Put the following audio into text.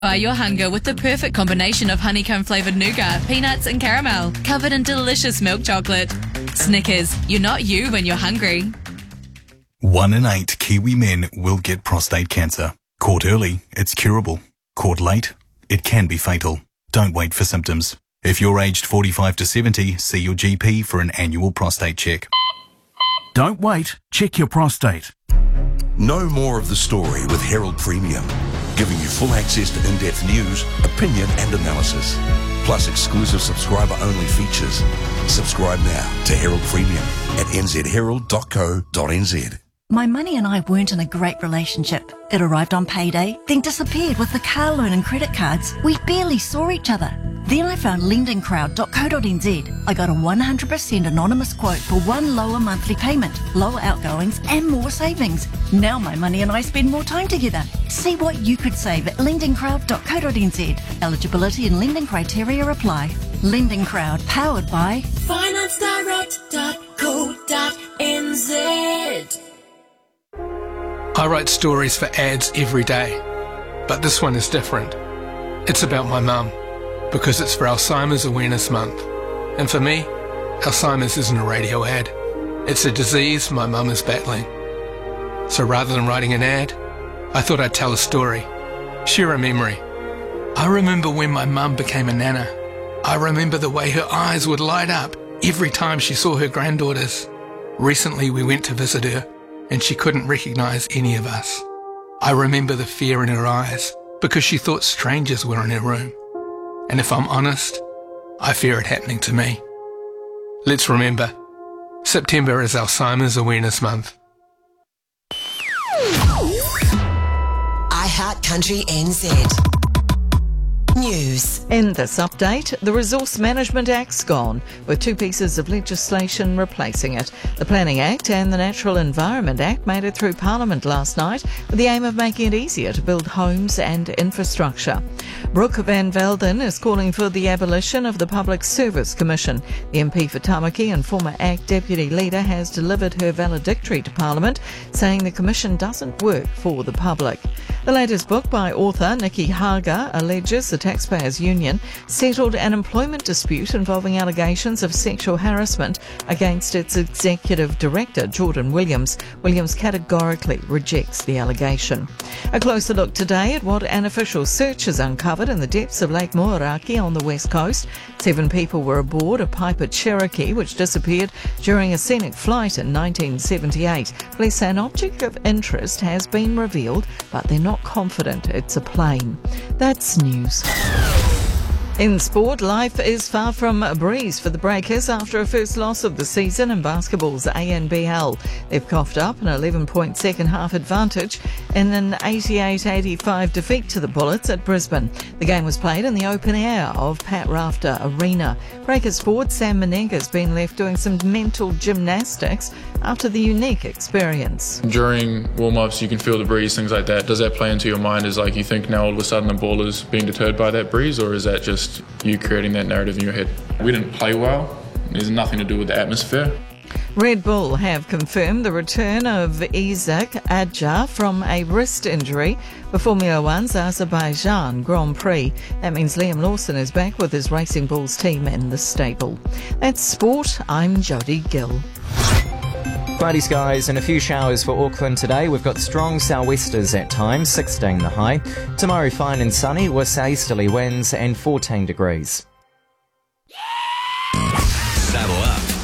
Your hunger with the perfect combination of honeycomb-flavoured nougat, peanuts and caramel, covered in delicious milk chocolate. Snickers, you're not you when you're hungry. 1 in 8 Kiwi men will get prostate cancer. Caught early, it's curable. Caught late, it can be fatal. Don't wait for symptoms. If you're aged 45 to 70, see your GP for an annual prostate check. Don't wait, check your prostate. Know more of the story with Herald Premium, giving you full access to in-depth news, opinion and analysis, plus exclusive subscriber-only features. Subscribe now to Herald Premium at nzherald.co.nz. My money and I weren't in a great relationship. It arrived on payday, then disappeared with the car loan and credit cards. We barely saw each other. Then I found lendingcrowd.co.nz. I got a 100% anonymous quote for one lower monthly payment, lower outgoings and more savings. Now my money and I spend more time together. See what you could save at lendingcrowd.co.nz. Eligibility and lending criteria apply. Lending Crowd, powered by financedirect.co.nz. I write stories for ads every day, but this one is different. It's about my mum, because it's for Alzheimer's Awareness Month. And for me, Alzheimer's isn't a radio ad. It's a disease my mum is battling. So rather than writing an ad, I thought I'd tell a story, share a memory. I remember when my mum became a nana. I remember the way her eyes would light up every time she saw her granddaughters. Recently we went to visit her, and she couldn't recognise any of us. I remember the fear in her eyes because she thought strangers were in her room. And if I'm honest, I fear it happening to me. Let's remember, September is Alzheimer's Awareness Month. iHeart Country NZ. News. In this update, the Resource Management Act's gone, with two pieces of legislation replacing it. The Planning Act and the Natural Environment Act made it through Parliament last night with the aim of making it easier to build homes and infrastructure. Brooke Van Velden is calling for the abolition of the Public Service Commission. The MP for Tamaki and former ACT Deputy Leader has delivered her valedictory to Parliament, saying the Commission doesn't work for the public. The latest book by author Nikki Haga alleges the Taxpayers Union settled an employment dispute involving allegations of sexual harassment against its executive director, Jordan Williams. Williams categorically rejects the allegation. A closer look today at what an official search has uncovered in the depths of Lake Moeraki on the west coast. 7 people were aboard a Piper Cherokee which disappeared during a scenic flight in 1978. Police say an object of interest has been revealed, but they're not confident it's a plane. That's news. In sport, life is far from a breeze for the Breakers after a first loss of the season in basketball's ANBL. They've coughed up an 11-point second-half advantage in an 88-85 defeat to the Bullets at Brisbane. The game was played in the open air of Pat Rafter Arena. Breakers forward Sam Menenga's been left doing some mental gymnastics after the unique experience. During warm-ups you can feel the breeze, things like that. Does that play into your mind as like you think now all of a sudden the ball is being deterred by that breeze, or is that just you creating that narrative in your head? We didn't play well. There's nothing to do with the atmosphere. Red Bull have confirmed the return of Isaac Adjar from a wrist injury for Formula One's Azerbaijan Grand Prix. That means Liam Lawson is back with his Racing Bulls team in the stable. That's sport. I'm Jodie Gill. Cloudy skies and a few showers for Auckland today. We've got strong sou'westers at times, 16 the high. Tomorrow fine and sunny with easterly winds and 14 degrees.